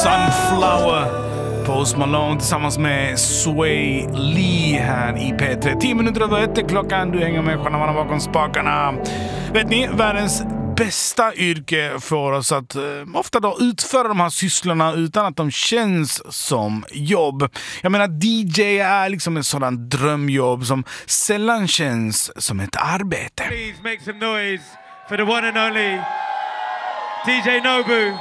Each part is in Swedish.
Sunflower, Post Malone tillsammans med Sway Lee här i P3. 10 minuter över 1 klockan, du hänger med stjärnan bakom spakarna. Vet ni, världens bästa yrke för oss att ofta då utföra de här sysslorna utan att de känns som jobb. Jag menar, DJ är liksom en sådan drömjobb som sällan känns som ett arbete. Please make some noise for the one and only DJ Nobu.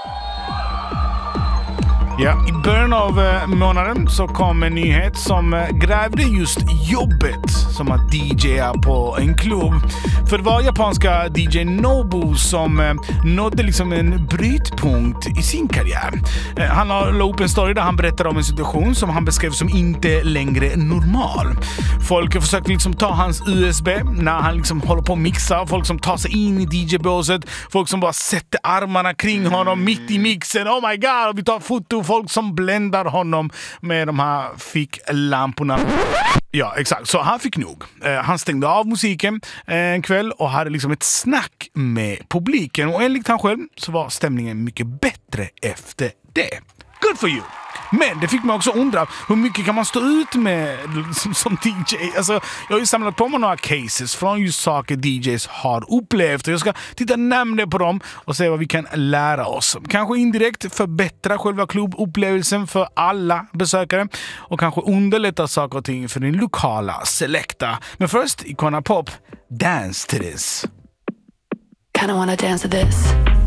Ja, i början av månaden så kom en nyhet som grävde just jobbet som att DJa på en klubb. För det var japanska DJ Nobu som nådde liksom en brytpunkt i sin karriär. Han la upp en story där han berättade om en situation som han beskrev som inte längre normal. Folk försökte liksom ta hans USB när han liksom håller på att mixa. Folk som tar sig in i DJ-båset. Folk som bara sätter armarna kring honom mitt i mixen. Oh my god, vi tar foto. Folk som bländar honom med de här ficklamporna. Ja, exakt. Så han fick nog. Han stängde av musiken en kväll och hade liksom ett snack med publiken. Och enligt han själv så var stämningen mycket bättre efter det. Good for you! Men det fick mig också undra, hur mycket kan man stå ut med som DJ? Alltså, jag har ju samlat på mig några cases från just saker DJs har upplevt. Och jag ska titta närmare på dem och se vad vi kan lära oss. Kanske indirekt förbättra själva klubbupplevelsen för alla besökare. Och kanske underlätta saker och ting för din lokala selekta. Men först, Icona Pop, dance to this. Kinda wanna dance to this.